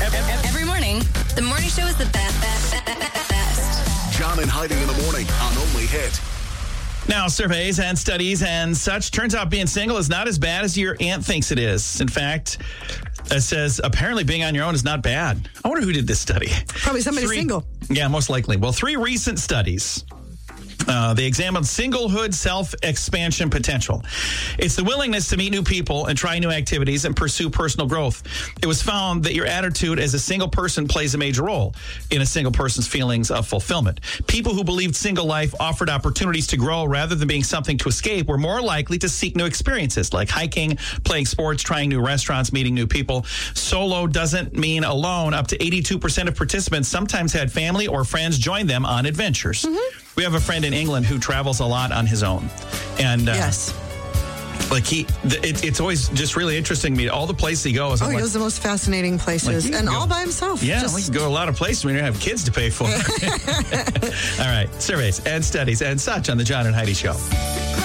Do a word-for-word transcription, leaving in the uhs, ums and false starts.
Every morning, the morning show is the best, best, best, best. John and Heidi in the morning on Only Hit. Now, surveys and studies and such, turns out being single is not as bad as your aunt thinks it is. In fact, it says apparently being on your own is not bad. I wonder who did this study. Probably somebody Three, single. Yeah, most likely. Well, three recent studies. Uh, they examined singlehood self-expansion potential. It's the willingness to meet new people and try new activities and pursue personal growth. It was found that your attitude as a single person plays a major role in a single person's feelings of fulfillment. People who believed single life offered opportunities to grow rather than being something to escape were more likely to seek new experiences like hiking, playing sports, trying new restaurants, meeting new people. Solo doesn't mean alone. Up to eighty-two percent of participants sometimes had family or friends join them on adventures. Mm-hmm. We have a friend in England who travels a lot on his own. And uh, yes. Like he, it, it's always just really interesting to me. All the places he goes. Oh, I'm he like, goes the most fascinating places. Like, and go, all by himself. Yeah, just... we can go a lot of places when you have kids to pay for. All right. Surveys and studies and such on the John and Heidi Show.